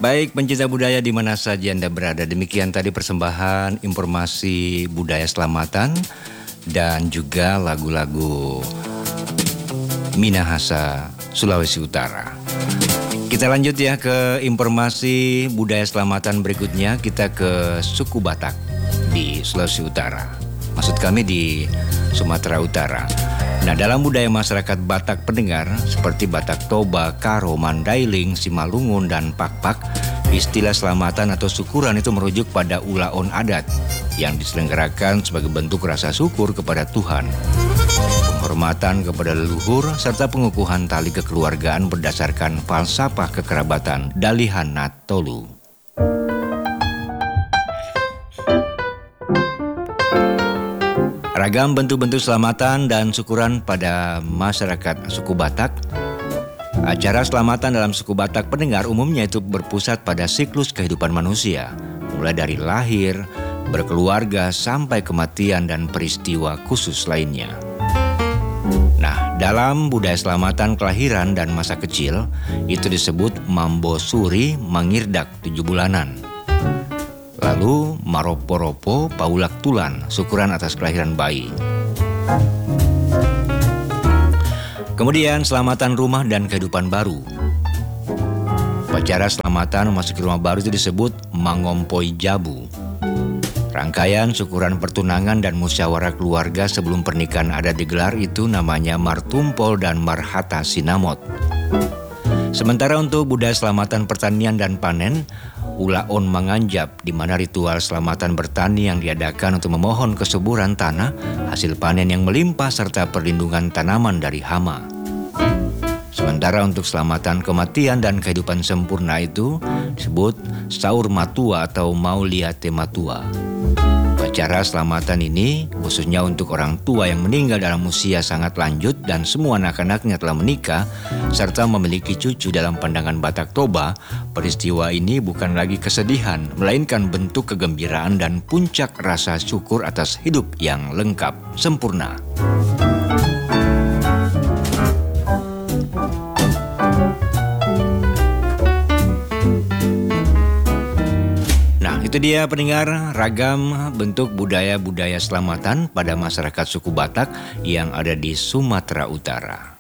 Baik pencinta budaya di mana saja Anda berada, demikian tadi persembahan informasi budaya selamatan dan juga lagu-lagu Minahasa Sulawesi Utara. Kita lanjut ya ke informasi budaya selamatan berikutnya. Kita ke suku Batak di Sulawesi Utara. Maksud kami di Sumatera Utara. Nah, dalam budaya masyarakat Batak pendengar seperti Batak Toba, Karo, Mandailing, Simalungun, dan Pakpak, istilah selamatan atau syukuran itu merujuk pada ulaon adat yang diselenggarakan sebagai bentuk rasa syukur kepada Tuhan, penghormatan kepada leluhur, serta pengukuhan tali kekeluargaan berdasarkan falsafah kekerabatan Dalihan Natolu. Ragam bentuk-bentuk selamatan dan syukuran pada masyarakat suku Batak. Acara selamatan dalam suku Batak pendengar umumnya itu berpusat pada siklus kehidupan manusia, mulai dari lahir, berkeluarga, sampai kematian dan peristiwa khusus lainnya. Nah, dalam budaya selamatan kelahiran dan masa kecil, itu disebut Mambo Suri Mangirdak 7 bulanan. Lalu Maropo-ropo Paulak Tulan, syukuran atas kelahiran bayi. Kemudian selamatan rumah dan kehidupan baru. Upacara selamatan memasuki rumah baru itu disebut Mangompoi Jabu. Rangkaian syukuran pertunangan dan musyawarah keluarga sebelum pernikahan ada digelar itu namanya Martumpol dan Marhata Sinamot. Sementara untuk budaya selamatan pertanian dan panen, Ulaon Manganjap, di mana ritual selamatan bertani yang diadakan untuk memohon kesuburan tanah, hasil panen yang melimpah serta perlindungan tanaman dari hama. Sementara untuk selamatan kematian dan kehidupan sempurna itu disebut Saur Matua atau Mauliate Matua. Upacara selamatan ini khususnya untuk orang tua yang meninggal dalam usia sangat lanjut dan semua anak-anaknya telah menikah serta memiliki cucu. Dalam pandangan Batak Toba, peristiwa ini bukan lagi kesedihan, melainkan bentuk kegembiraan dan puncak rasa syukur atas hidup yang lengkap, sempurna. Itu dia pendengar, ragam bentuk budaya-budaya selamatan pada masyarakat suku Batak yang ada di Sumatera Utara.